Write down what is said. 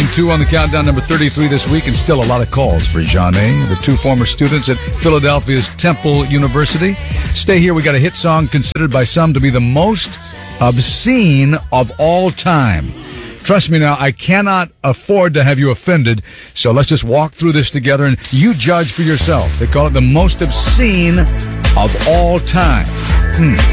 2 on the countdown, number 33 this week, and still a lot of calls for Zhané, the 2 former students at Philadelphia's Temple University. Stay here. We got a hit song considered by some to be the most obscene of all time. Trust me now, I cannot afford to have you offended, so let's just walk through this together and you judge for yourself. They call it the most obscene of all time.